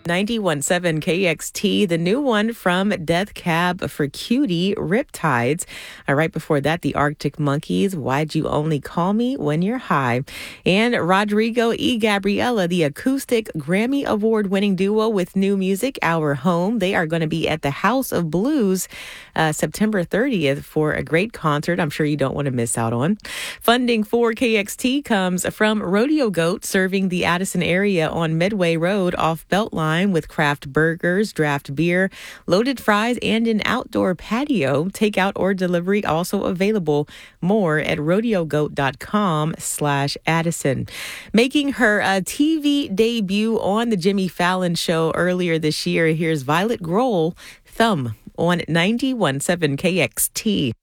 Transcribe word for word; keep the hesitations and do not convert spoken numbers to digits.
ninety-one point seven K X T, the new one from Death Cab for Cutie, Riptides. Uh, right before that, the Arctic Monkeys, Why'd You Only Call Me When You're High? And Rodrigo y Gabriela, the acoustic Grammy Award-winning duo with new music, Our Home. They are going to be at the House of Blues uh, September thirtieth for a great concert I'm sure you don't want to miss out on. Funding for K X T comes from Rodeo Goat, serving the Addison area on Midway Road off Beltline with craft burgers, draft beer, loaded fries, and an outdoor patio. Takeout or delivery also available. More at rodeogoat.com slash Addison. Making her uh, T V debut on the Jimmy Fallon Show earlier this year, here's Violet Grohl, Thumb, on ninety-one point seven K X T.